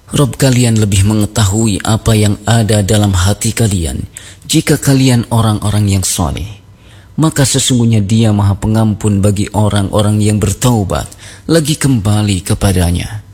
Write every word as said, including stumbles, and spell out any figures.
Rob kalian lebih mengetahui apa yang ada dalam hati kalian. Jika kalian orang-orang yang saleh, maka sesungguhnya Dia Maha Pengampun bagi orang-orang yang bertaubat lagi kembali kepadanya.